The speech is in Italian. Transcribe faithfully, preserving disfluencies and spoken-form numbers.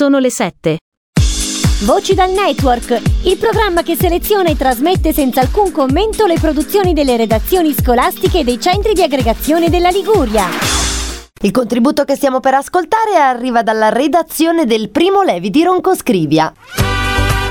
Sono le sette. Voci dal Network, il programma che seleziona e trasmette senza alcun commento le produzioni delle redazioni scolastiche e dei centri di aggregazione della Liguria. Il contributo che stiamo per ascoltare arriva dalla redazione del Primo Levi di Roncoscrivia.